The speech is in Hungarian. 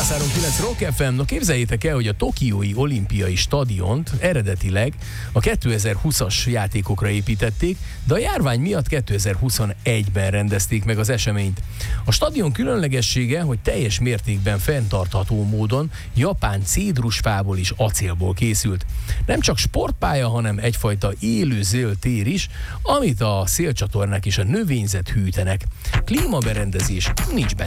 103.9 Rock FM. No, képzeljétek el, hogy a tokiói olimpiai stadiont eredetileg a 2020-as játékokra építették, de a járvány miatt 2021-ben rendezték meg az eseményt. A stadion különlegessége, hogy teljes mértékben fenntartható módon japán cédrusfából és acélból készült. Nem csak sportpálya, hanem egyfajta élő zöldtér is, amit a szélcsatornák és a növényzet hűtenek. Klímaberendezés nincs benne.